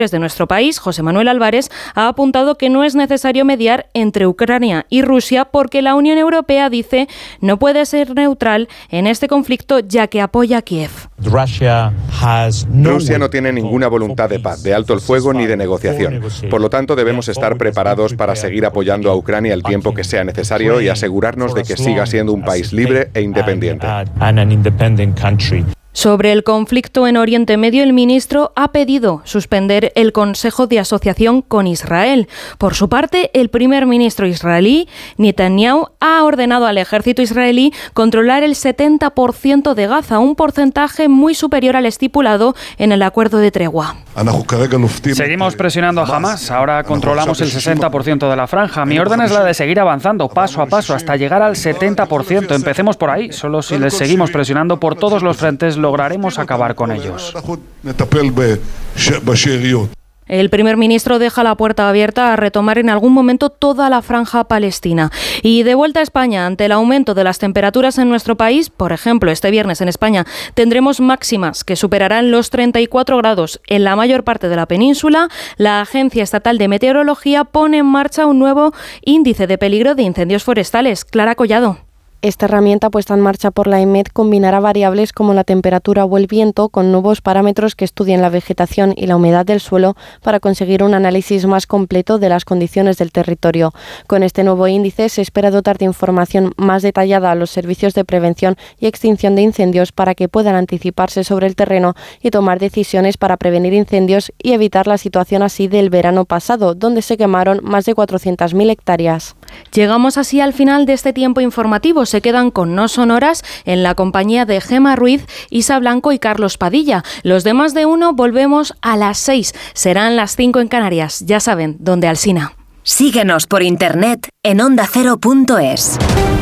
de nuestro país, José Manuel Álvarez, ha apuntado que no es necesario mediar entre Ucrania y Rusia porque la Unión Europea, dice, no puede ser neutral en este conflicto ya que apoya a Kiev. Rusia no tiene ninguna voluntad de paz, de alto el fuego ni de negociación. Por lo tanto, debemos estar preparados para seguir apoyando a Ucrania el tiempo que sea necesario y asegurarnos de que siga siendo un país libre e independiente. Sobre el conflicto en Oriente Medio, el ministro ha pedido suspender el Consejo de Asociación con Israel. Por su parte, el primer ministro israelí, Netanyahu, ha ordenado al ejército israelí controlar el 70% de Gaza, un porcentaje muy superior al estipulado en el acuerdo de tregua. Seguimos presionando a Hamás. Ahora controlamos el 60% de la franja. Mi orden es la de seguir avanzando paso a paso hasta llegar al 70%. Empecemos por ahí. Solo si les seguimos presionando por todos los frentes lograremos acabar con ellos. El primer ministro deja la puerta abierta a retomar en algún momento toda la franja palestina. Y de vuelta a España, ante el aumento de las temperaturas en nuestro país, por ejemplo, este viernes en España tendremos máximas que superarán los 34 grados en la mayor parte de la península. La Agencia Estatal de Meteorología pone en marcha un nuevo índice de peligro de incendios forestales. Clara Collado. Esta herramienta puesta en marcha por la EMET combinará variables como la temperatura o el viento con nuevos parámetros que estudien la vegetación y la humedad del suelo para conseguir un análisis más completo de las condiciones del territorio. Con este nuevo índice se espera dotar de información más detallada a los servicios de prevención y extinción de incendios para que puedan anticiparse sobre el terreno y tomar decisiones para prevenir incendios y evitar la situación así del verano pasado, donde se quemaron más de 400.000 hectáreas. Llegamos así al final de este tiempo informativo. Se quedan con No Sonoras en la compañía de Gema Ruiz, Isa Blanco y Carlos Padilla. Los demás de uno volvemos a las 6. Serán las 5 en Canarias. Ya saben, donde Alsina. Síguenos por internet en ondacero.es.